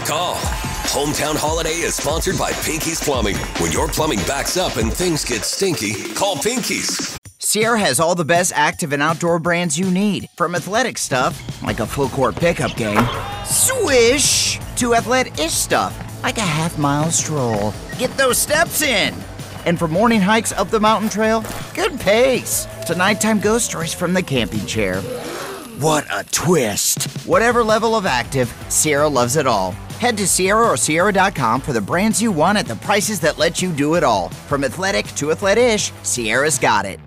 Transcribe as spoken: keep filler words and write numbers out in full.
call. Hometown Holiday is sponsored by Pinky's Plumbing. When your plumbing backs up and things get stinky, call Pinky's. Sierra has all the best active and outdoor brands you need. From athletic stuff, like a full court pickup game, swish, to athletic-ish stuff, like a half-mile stroll. Get those steps in. And for morning hikes up the mountain trail, good pace. To nighttime ghost stories from the camping chair. What a twist. Whatever level of active, Sierra loves it all. Head to Sierra or Sierra dot com for the brands you want at the prices that let you do it all. From athletic to athletic-ish, Sierra's got it.